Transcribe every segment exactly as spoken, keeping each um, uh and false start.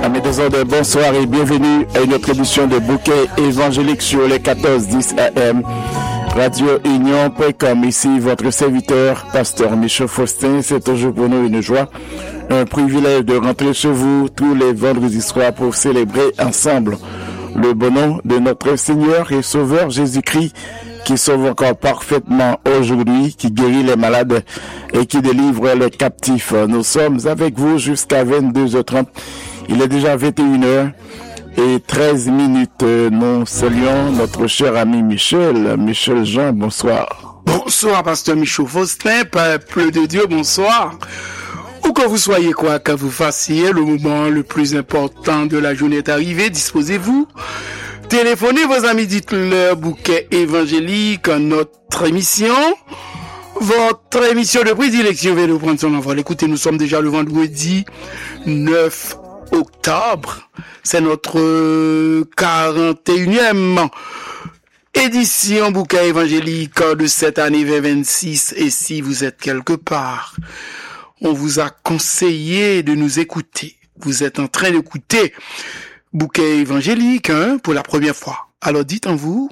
Amis des ordres, bonsoir et bienvenue à une autre édition de Bouquet évangélique sur les quatorze dix A M. Radio Union point com. Ici votre serviteur, pasteur Michel Faustin. C'est toujours pour nous une joie, un privilège de rentrer chez vous tous les vendredis soirs pour célébrer ensemble le bon nom de notre Seigneur et Sauveur Jésus-Christ, qui sauve encore parfaitement aujourd'hui, qui guérit les malades et qui délivre les captifs. Nous sommes avec vous jusqu'à vingt-deux heures trente. Il est déjà vingt et une heures et treize minutes. Nous saluons notre cher ami Michel. Michel Jean, bonsoir. Bonsoir, pasteur Michel Faustin, peuple de Dieu, bonsoir. Où que vous soyez, quoi que vous fassiez, le moment le plus important de la journée est arrivé. Disposez-vous. Téléphonez vos amis, dites-leur Bouquet évangélique, notre émission. Votre émission de prédilection vient de prendre son envol. Écoutez, nous sommes déjà le vendredi neuf octobre. C'est notre quarante et unième édition Bouquet évangélique de cette année vingt vingt-six. Et si vous êtes quelque part, on vous a conseillé de nous écouter. Vous êtes en train d'écouter Bouquet évangélique, hein, pour la première fois. Alors dites en vous,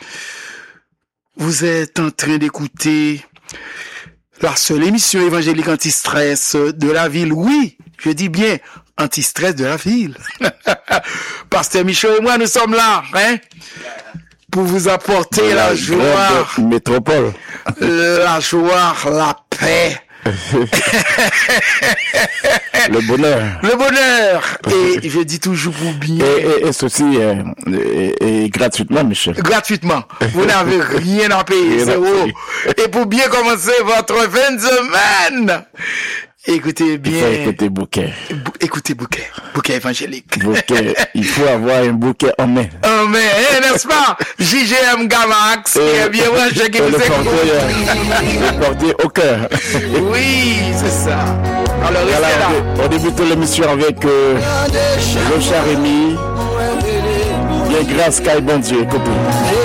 vous êtes en train d'écouter la seule émission évangélique anti-stress de la ville. Oui, je dis bien anti-stress de la ville. Pasteur Michel et moi, nous sommes là, hein, pour vous apporter la, la joie, métropole, la joie, la paix. Le bonheur. Le bonheur. Et je dis toujours pour bien. Et, et, et ceci est, est, est gratuitement, Michel. Gratuitement. Vous n'avez rien à payer, c'est haut. Et pour bien commencer votre fin de semaine, écoutez bien. Il faut écouter Bouquet. Bou- écoutez Bouquet. Bouquet évangélique. Bouquet. Il faut avoir un bouquet en main. En main, eh, n'est-ce pas? J G M Gamax, qui est bien branché, qui vous écoute. Le portier au cœur. Oui, c'est ça. Alors, restez voilà, là. On débute l'émission avec euh, le cher Rémi. Bien grâce, Kai bon Dieu. Écoutez.